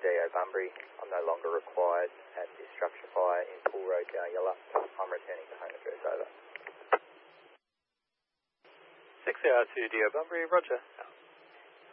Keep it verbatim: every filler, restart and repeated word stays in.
D O Bunbury. I'm no longer required at the structure fire in Pool Road, Yarra. I'm returning to home address, over. six hour two D O Bunbury, roger.